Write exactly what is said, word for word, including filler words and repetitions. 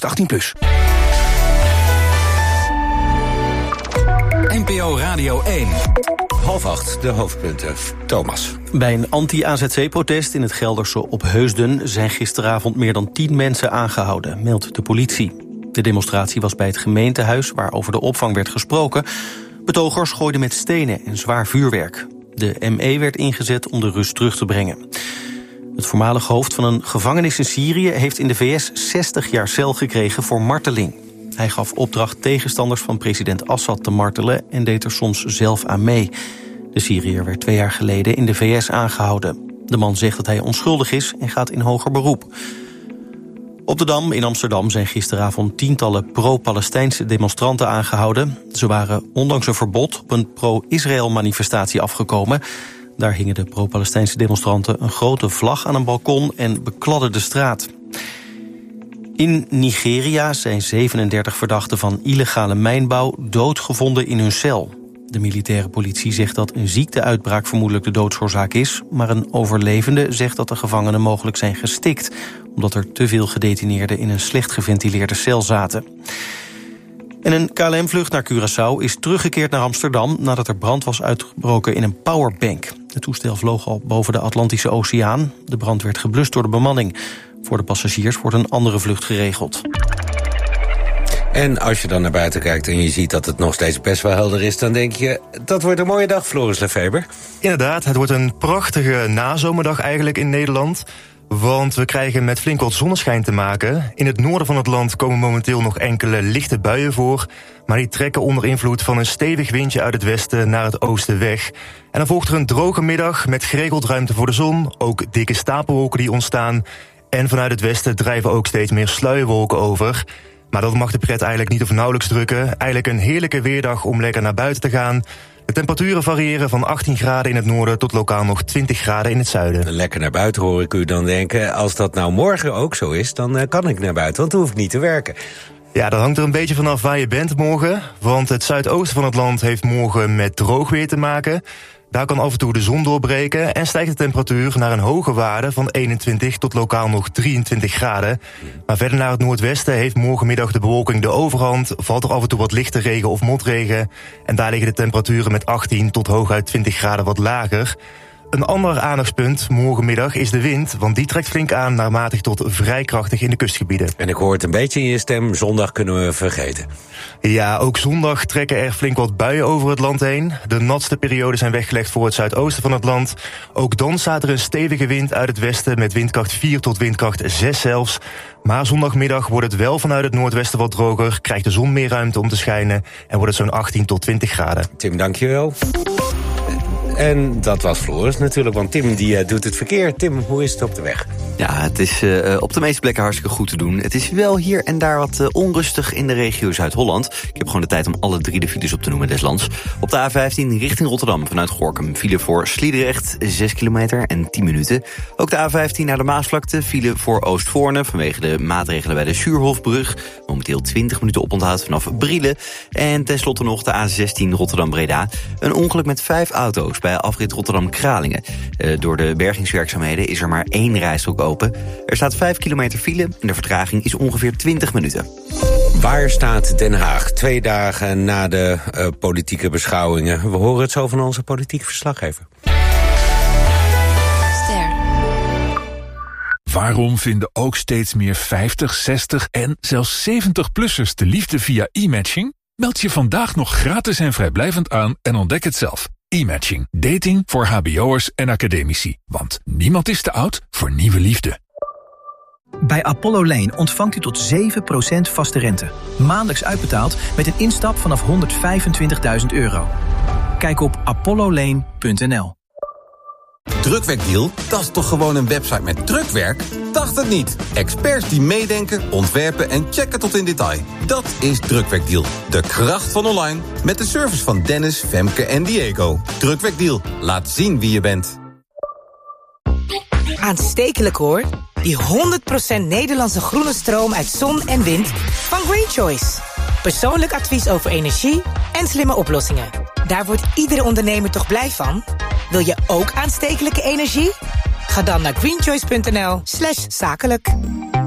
achttien plus. N P O Radio één. Half acht, de hoofdpunten. Thomas. Bij een anti-A Z C-protest in het Gelderse Opheusden zijn gisteravond meer dan tien mensen aangehouden, meldt de politie. De demonstratie was bij het gemeentehuis waar over de opvang werd gesproken. Betogers gooiden met stenen en zwaar vuurwerk. De M E werd ingezet om de rust terug te brengen. Het voormalige hoofd van een gevangenis in Syrië heeft in de V S zestig jaar cel gekregen voor marteling. Hij gaf opdracht tegenstanders van president Assad te martelen en deed er soms zelf aan mee. De Syriër werd twee jaar geleden in de V S aangehouden. De man zegt dat hij onschuldig is en gaat in hoger beroep. Op de Dam in Amsterdam zijn gisteravond tientallen pro-Palestijnse demonstranten aangehouden. Ze waren ondanks een verbod op een pro-Israël manifestatie afgekomen. Daar hingen de pro-Palestijnse demonstranten een grote vlag aan een balkon en bekladden de straat. In Nigeria zijn zevenendertig verdachten van illegale mijnbouw doodgevonden in hun cel. De militaire politie zegt dat een ziekteuitbraak vermoedelijk de doodsoorzaak is, maar een overlevende zegt dat de gevangenen mogelijk zijn gestikt, omdat er te veel gedetineerden in een slecht geventileerde cel zaten. En een K L M-vlucht naar Curaçao is teruggekeerd naar Amsterdam nadat er brand was uitgebroken in een powerbank. Het toestel vloog al boven de Atlantische Oceaan. De brand werd geblust door de bemanning. Voor de passagiers wordt een andere vlucht geregeld. En als je dan naar buiten kijkt en je ziet dat het nog steeds best wel helder is, dan denk je, dat wordt een mooie dag, Floris Lefeber. Inderdaad, het wordt een prachtige nazomerdag eigenlijk in Nederland. Want we krijgen met flink wat zonneschijn te maken. In het noorden van het land komen momenteel nog enkele lichte buien voor, maar die trekken onder invloed van een stevig windje uit het westen naar het oosten weg. En dan volgt er een droge middag met geregeld ruimte voor de zon, ook dikke stapelwolken die ontstaan. En vanuit het westen drijven ook steeds meer sluierwolken over. Maar dat mag de pret eigenlijk niet of nauwelijks drukken. Eigenlijk een heerlijke weerdag om lekker naar buiten te gaan. De temperaturen variëren van achttien graden in het noorden tot lokaal nog twintig graden in het zuiden. Lekker naar buiten hoor ik u dan denken. Als dat nou morgen ook zo is, dan uh, kan ik naar buiten, want dan hoef ik niet te werken. Ja, dat hangt er een beetje vanaf waar je bent morgen. Want het zuidoosten van het land heeft morgen met droog weer te maken. Daar kan af en toe de zon doorbreken en stijgt de temperatuur naar een hoge waarde van eenentwintig tot lokaal nog drieëntwintig graden. Maar verder naar het noordwesten heeft morgenmiddag de bewolking de overhand, valt er af en toe wat lichte regen of motregen. En daar liggen de temperaturen met achttien tot hooguit twintig graden wat lager. Een ander aandachtspunt morgenmiddag is de wind, want die trekt flink aan naar matig tot vrij krachtig in de kustgebieden. En ik hoor het een beetje in je stem, zondag kunnen we vergeten. Ja, ook zondag trekken er flink wat buien over het land heen. De natste perioden zijn weggelegd voor het zuidoosten van het land. Ook dan staat er een stevige wind uit het westen met windkracht vier tot windkracht zes zelfs. Maar zondagmiddag wordt het wel vanuit het noordwesten wat droger, krijgt de zon meer ruimte om te schijnen en wordt het zo'n achttien tot twintig graden. Tim, dankjewel. En dat was Floris natuurlijk, want Tim die uh, doet het verkeer. Tim, hoe is het op de weg? Ja, het is uh, op de meeste plekken hartstikke goed te doen. Het is wel hier en daar wat uh, onrustig in de regio Zuid-Holland. Ik heb gewoon de tijd om alle drie de files op te noemen deslands. Op de A vijftien richting Rotterdam vanuit Gorinchem file voor Sliedrecht zes kilometer en tien minuten. Ook de A vijftien naar de Maasvlakte file voor Oostvoorne vanwege de maatregelen bij de Suurhofbrug. Momenteel twintig minuten oponthoud vanaf Brielen. En tenslotte nog de A zestien Rotterdam-Breda. Een ongeluk met vijf auto's bij afrit Rotterdam-Kralingen. Uh, door de bergingswerkzaamheden is er maar één rijstrook open. Er staat vijf kilometer file en de vertraging is ongeveer twintig minuten. Waar staat Den Haag? Twee dagen na de uh, politieke beschouwingen. We horen het zo van onze politiek verslaggever. Ster. Waarom vinden ook steeds meer vijftig, zestig en zelfs zeventig-plussers de liefde via e-matching? Meld je vandaag nog gratis en vrijblijvend aan en ontdek het zelf. E-matching. Dating voor hbo'ers en academici. Want niemand is te oud voor nieuwe liefde. Bij Apollo Lane ontvangt u tot zeven procent vaste rente. Maandelijks uitbetaald met een instap vanaf honderdvijfentwintigduizend euro. Kijk op apollo lane punt n l. Drukwerkdeal? Dat is toch gewoon een website met drukwerk? Dacht het niet. Experts die meedenken, ontwerpen en checken tot in detail. Dat is Drukwerkdeal. De kracht van online. Met de service van Dennis, Femke en Diego. Drukwerkdeal. Laat zien wie je bent. Aanstekelijk hoor. Die honderd procent Nederlandse groene stroom uit zon en wind van Green Choice. Persoonlijk advies over energie en slimme oplossingen. Daar wordt iedere ondernemer toch blij van? Wil je ook aanstekelijke energie? Ga dan naar greenchoice punt n l slash zakelijk.